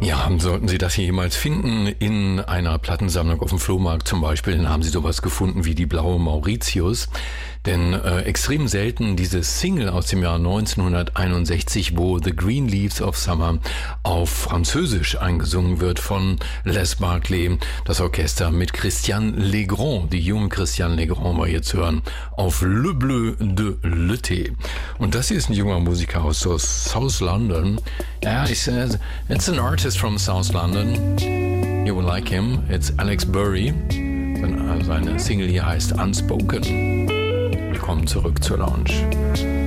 Ja, sollten Sie das hier jemals finden in einer Plattensammlung auf dem Flohmarkt zum Beispiel, dann haben Sie sowas gefunden wie die blaue Mauritius. Denn extrem selten diese Single aus dem Jahr 1961, wo The Green Leaves of Summer auf Französisch eingesungen wird von Les Barclay, das Orchester mit Christian Legrand. Die junge Christian Legrand war hier zu hören auf Le Bleu de l'été. Und das hier ist ein junger Musiker aus South London. Ja, it's an artist from South London. You will like him. It's Alex Burry. Seine Single hier heißt Unspoken. Willkommen zurück zur Lounge.